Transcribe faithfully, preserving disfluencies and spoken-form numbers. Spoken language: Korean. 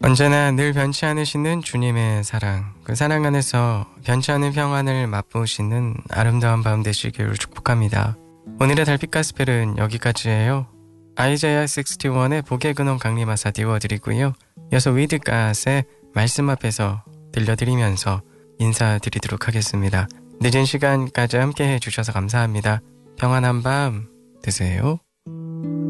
언제나 늘 변치 않으시는 주님의 사랑, 그 사랑 안에서 변치 않은 평안을 맛보시는 아름다운 밤 되시길 축복합니다. 오늘의 달빛 가스펠은 여기까지예요. 아이자야 육십일의 복의 근원 강림하사 띄워드리고요. 이어서 위드갓의 말씀 앞에서 들려드리면서 인사드리도록 하겠습니다. 늦은 시간까지 함께 해주셔서 감사합니다. 평안한 밤 되세요.